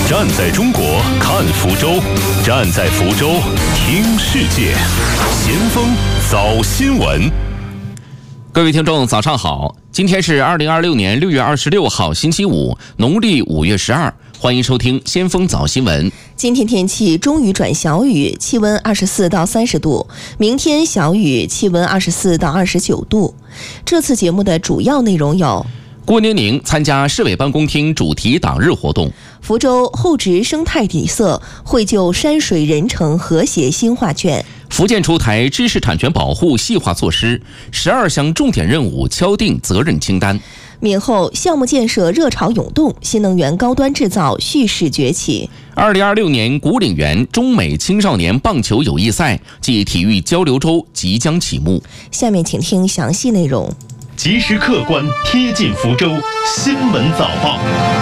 站在中国看福州，站在福州听世界。先锋早新闻。 各位听众早上好，今天是2026年6月26号星期五，农历5月12，欢迎收听先锋早新闻。 今天天气中雨转小雨，气温24到30度，明天小雨，气温24到29度。这次节目的主要内容有： 郭宁宁参加市委办公厅主题党日活动； 福州厚植生态底色，绘就山水人城和谐新画卷； 福建出台知识产权保护细化措施，12项重点任务敲定责任清单。 闽后项目建设热潮涌动，新能源高端制造蓄势崛起。 2026年古岭园中美青少年棒球友谊赛暨体育交流周即将启幕。 下面请听详细内容。 及时客观贴近福州新闻早报。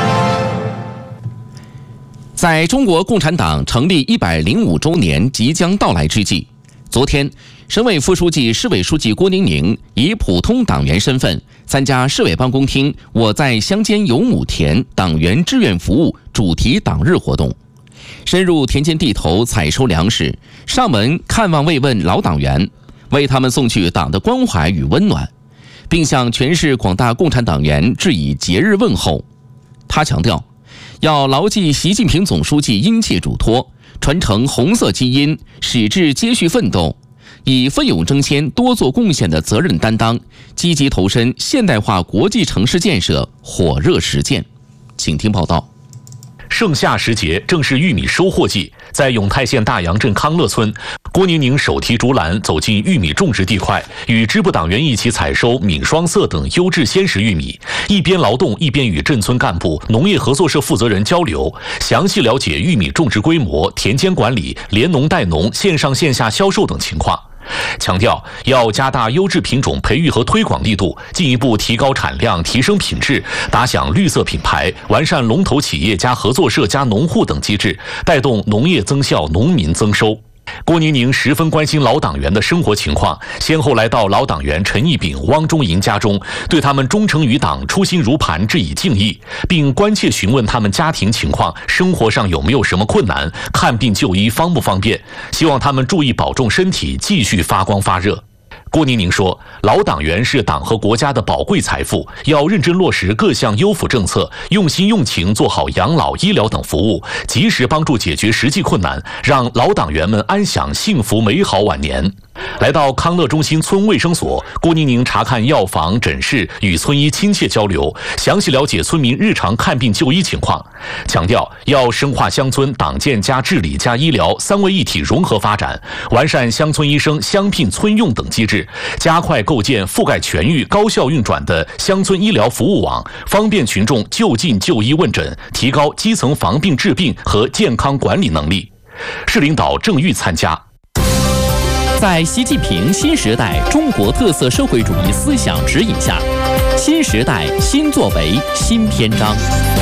在中国共产党成立105周年即将到来之际，昨天，省委副书记、市委书记郭宁宁以普通党员身份参加市委办公厅“我在乡间有亩田”党员志愿服务主题党日活动，深入田间地头采收粮食，上门看望慰问老党员，为他们送去党的关怀与温暖，并向全市广大共产党员致以节日问候。他强调，要牢记习近平总书记殷切嘱托，传承红色基因，矢志接续奋斗，以奋勇争先、多做贡献的责任担当，积极投身现代化国际城市建设火热实践。请听报道。 盛夏时节正是玉米收获季，在永泰县大杨镇康乐村，郭宁宁手提竹篮走进玉米种植地块，与支部党员一起采收闽双色等优质鲜食玉米，一边劳动一边与镇村干部、农业合作社负责人交流，详细了解玉米种植规模、田间管理、联农带农、线上线下销售等情况。强调要加大优质品种培育和推广力度，进一步提高产量、提升品质，打响绿色品牌，完善龙头企业加合作社加农户等机制，带动农业增效、农民增收。郭宁宁十分关心老党员的生活情况，先后来到老党员陈义炳、汪中银家中，对他们忠诚于党、初心如磐致以敬意，并关切询问他们家庭情况、生活上有没有什么困难，看病就医方不方便，希望他们注意保重身体，继续发光发热。郭宁宁说，老党员是党和国家的宝贵财富，要认真落实各项优抚政策，用心用情做好养老、医疗等服务，及时帮助解决实际困难，让老党员们安享幸福美好晚年。来到康乐中心村卫生所，郭宁宁查看药房、诊室，与村医亲切交流，详细了解村民日常看病就医情况，强调要深化乡村党建加治理加医疗三位一体融合发展，完善乡村医生乡聘村用等机制，加快构建覆盖全域、高效运转的乡村医疗服务网，方便群众就近就医问诊，提高基层防病治病和健康管理能力。市领导郑玉参加。 在习近平新时代中国特色社会主义思想指引下，新时代新作为新篇章。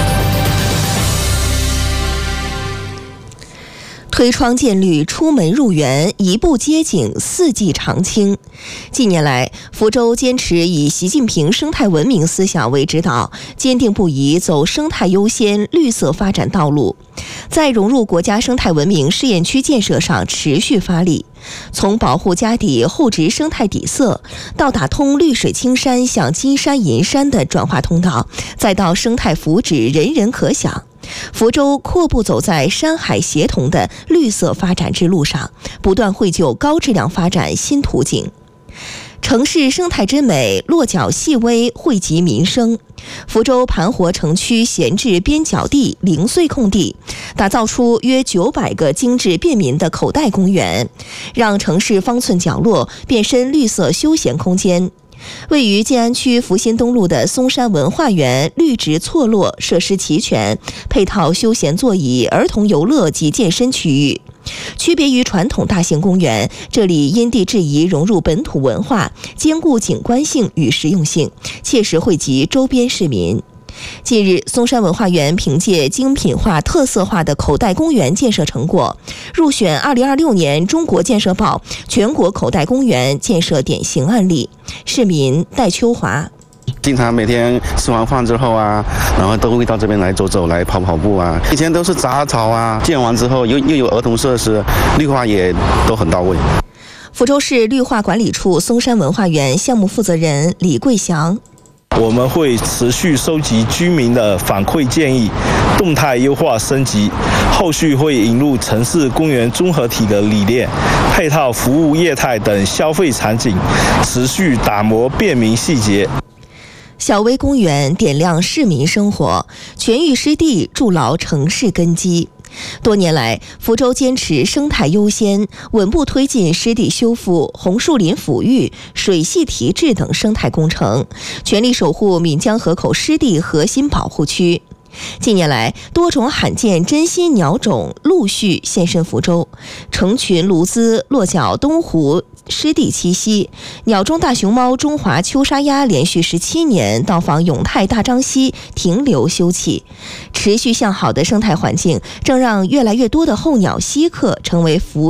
推窗见绿，出门入园，一步街景，四季常青。近年来，福州坚持以习近平生态文明思想为指导，坚定不移走生态优先、绿色发展道路，在融入国家生态文明试验区建设上持续发力。从保护家底、厚植生态底色，到打通绿水青山向金山银山的转化通道，再到生态福祉人人可享，福州阔步走在山海协同的绿色发展之路上，不断绘就高质量发展新途径。城市生态之美，落脚细微，惠及民生。福州盘活城区闲置边角地、零碎空地，打造出约900个精致便民的口袋公园，让城市方寸角落变身绿色休闲空间。位于静安区福新东路的松山文化园，绿植错落，设施齐全，配套休闲座椅、儿童游乐及健身区域。区别于传统大型公园，这里因地制宜融入本土文化，兼顾景观性与实用性，切实惠及周边市民。近日，松山文化园凭借精品化、特色化的口袋公园建设成果，入选2026年中国建设报全国口袋公园建设典型案例。市民戴秋华。 经常每天吃完饭之后啊，然后都会到这边来走走，来跑跑步啊。以前都是杂草啊，建完之后又有儿童设施，绿化也都很到位。 福州市绿化管理处松山文化园项目负责人李桂祥。 我们会持续收集居民的反馈建议，动态优化升级，后续会引入城市公园综合体的理念，配套服务业态等消费场景，持续打磨便民细节。 小微公园点亮市民生活，全域湿地筑牢城市根基。多年来，福州坚持生态优先，稳步推进湿地修复、红树林抚育、水系提质等生态工程，全力守护闽江河口湿地核心保护区。近年来，多种罕见珍稀鸟种陆续现身福州，成群鸬鹚落脚东湖湿地栖息，鸟中大熊猫中华秋沙鸭连续17年到访永泰大张溪停留休憩。持续向好的生态环境，正让越来越多的候鸟稀客成为福